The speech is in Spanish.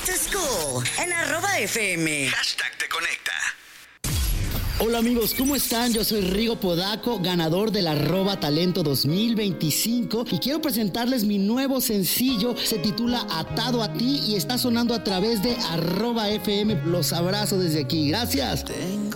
Back to School en @FM. Te conecta. Hola amigos, ¿cómo están? Yo soy Rigo Podaco, ganador del @talento 2025 y quiero presentarles mi nuevo sencillo. Se titula Atado a ti y está sonando a través de @FM. Los abrazo desde aquí. Gracias.